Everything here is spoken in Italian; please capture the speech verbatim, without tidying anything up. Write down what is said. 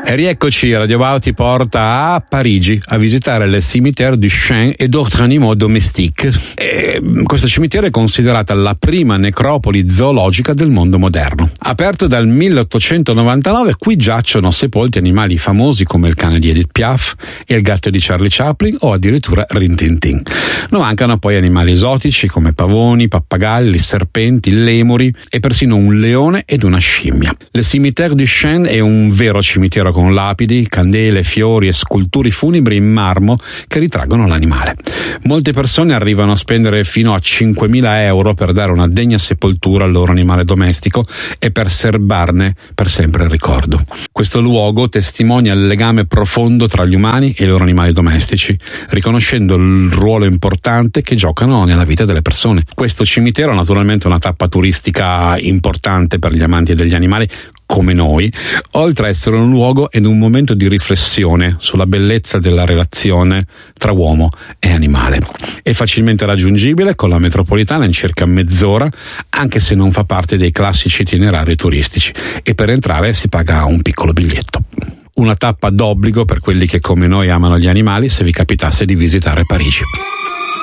E rieccoci, Radio Wow ti porta a Parigi a visitare le Cimetière du Chien et d'autres animaux domestiques. E questo cimitero è considerata la prima necropoli zoologica del mondo moderno. Aperto dal milleottocentonovantanove, qui giacciono sepolti animali famosi come il cane di Edith Piaf e il gatto di Charlie Chaplin o addirittura Rin Tin Tin. Non mancano poi animali esotici come pavoni, pappagalli, serpenti, lemuri e persino un leone ed una scimmia. Le Cimetière du Chien è un vero cimitero con lapidi, candele, fiori e sculture funebri in marmo che ritraggono l'animale. Molte persone arrivano a spendere fino a cinquemila euro per dare una degna sepoltura al loro animale domestico e per serbarne per sempre il ricordo. Questo luogo testimonia il legame profondo tra gli umani e i loro animali domestici, riconoscendo il ruolo importante che giocano nella vita delle persone. Questo cimitero è naturalmente una tappa turistica importante per gli amanti degli animali come noi, oltre a essere un luogo ed un momento di riflessione sulla bellezza della relazione tra uomo e animale. È facilmente raggiungibile con la metropolitana in circa mezz'ora, anche se non fa parte dei classici itinerari turistici, e per entrare si paga un piccolo biglietto. Una tappa d'obbligo per quelli che come noi amano gli animali se vi capitasse di visitare Parigi.